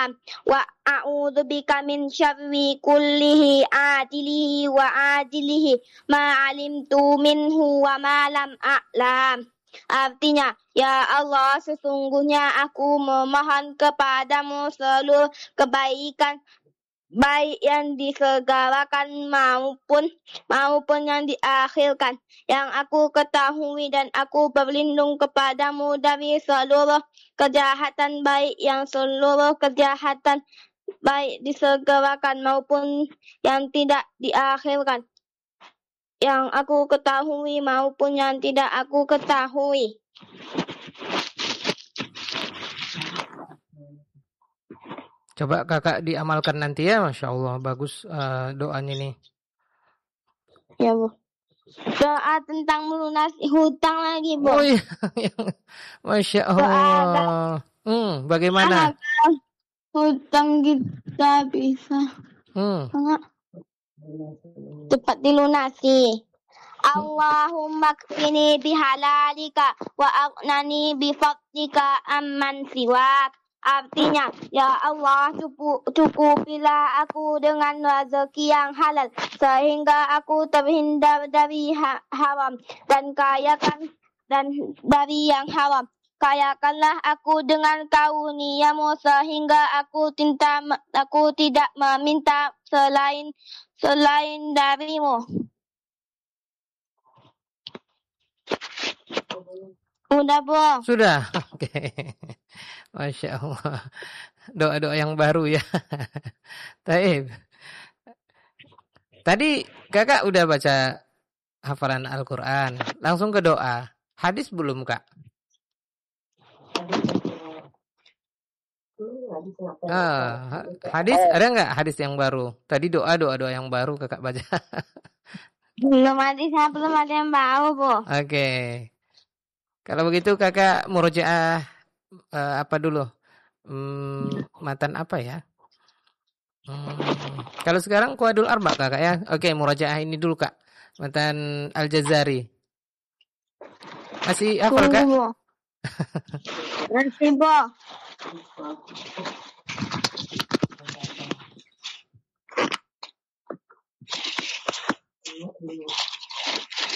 wa a'udzubika min syarri kullihi ajilihi wa ajilihi ma alimtu minhu wa ma lam a'lam. Artinya, ya Allah, sesungguhnya aku memohon kepadamu seluruh kebaikan, baik yang disegerakan maupun yang diakhirkan, yang aku ketahui, dan aku berlindung kepadamu dari seluruh kejahatan, baik yang seluruh kejahatan baik disegerakan maupun yang tidak diakhirkan, yang aku ketahui maupun yang tidak aku ketahui. Coba kakak diamalkan nanti ya, Masya Allah, bagus doanya nih. Ya, Bu. Doa tentang melunasi hutang lagi, Bu. Oh iya, Masya Allah. Bagaimana? Hutang kita bisa cepat dilunasi. Allahumma kfini bihalalika wa aghnani bifadlika amman siwak. Artinya, ya Allah, cukupilah aku dengan rezeki yang halal sehingga aku terhindar dari haram, dan dari yang haram. Kayakanlah aku dengan karunia-Mu sehingga aku tidak meminta selain dari-Mu. Udah, Bu. Sudah. Oke. Masya Allah. Doa-doa yang baru ya. Taib. Tadi kakak udah baca hafalan Al-Quran. Langsung ke doa. Hadis belum, Kak? Hadis ada nggak hadis yang baru? Tadi doa yang baru kakak baca. Belum ada yang baru, Bu. Oke. Kalau begitu kakak murojaah apa dulu? Matan apa ya? Kalau sekarang Quadul Arba kakak ya. Oke, murojaah ini dulu Kak. Matan Al-Jazari. Masih hafal Kak? Masih, Bu.